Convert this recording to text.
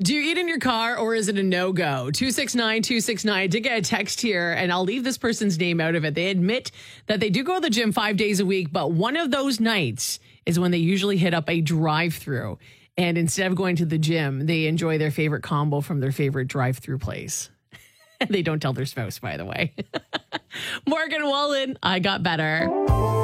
Do you eat in your car or is it a no-go? 269-269. I did get a text here, and I'll leave this person's name out of it. They admit that they do go to the gym 5 days a week, but one of those nights is when they usually hit up a drive-through. And instead of going to the gym, they enjoy their favorite combo from their favorite drive-through place. They don't tell their spouse, by the way. Morgan Wallen, I Got Better.